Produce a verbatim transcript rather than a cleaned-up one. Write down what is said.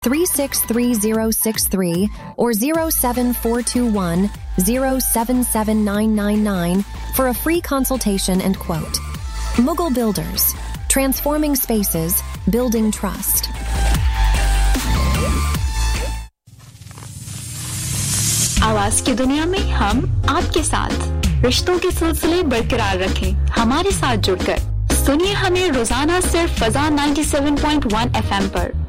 three six three zero six three or zero seven four two one zero seven seven nine nine nine for a free consultation and quote. Mughal Builders, transforming spaces, building trust. आवाज की दुनिया में हम आपके साथ रिश्तों के सिलसिले बरकरार रखें हमारे साथ जुड़कर सुनिए हमें रोजाना सिर्फ फजा ninety seven point one F M पर